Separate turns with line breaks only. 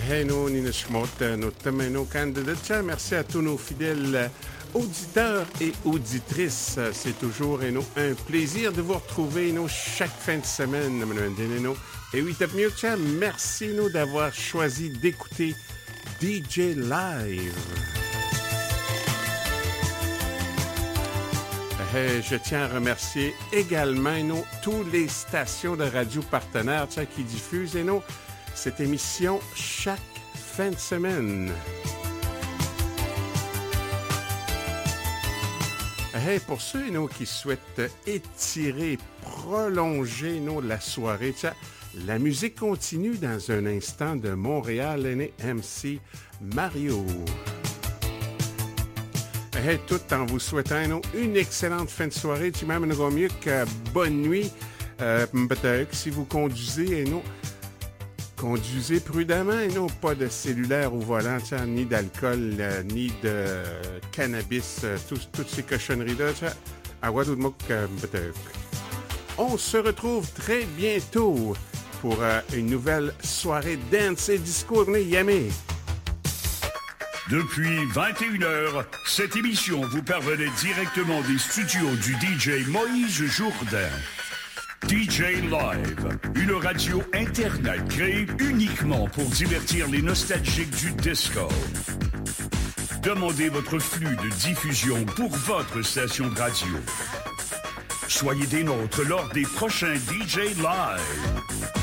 Hey, nous, Nina Schmott, nos Tomeno candidats. Merci à tous nos fidèles auditeurs et auditrices. C'est toujours un plaisir de vous retrouver chaque fin de semaine. Et oui, top mieux. Merci d'avoir choisi d'écouter DJ Live. Je tiens à remercier également toutes les stations de radio partenaires qui diffusent cette émission chaque fin de semaine. Pour ceux qui souhaitent étirer, prolonger la soirée, la musique continue dans un instant de Montréal, MC Mario. Tout en vous souhaitant une excellente fin de soirée, tu même mieux que bonne nuit. Peut-être si vous conduisez, conduisez prudemment, pas de cellulaire au volant, ni d'alcool, ni de cannabis, toutes ces cochonneries-là. On se retrouve très bientôt pour une nouvelle soirée dance et disco Yamé.
Depuis 21h, cette émission vous parvenait directement des studios du DJ Moïse Jourdain. DJ Live, une radio Internet créée uniquement pour divertir les nostalgiques du disco. Demandez votre flux de diffusion pour votre station de radio. Soyez des nôtres lors des prochains DJ Live.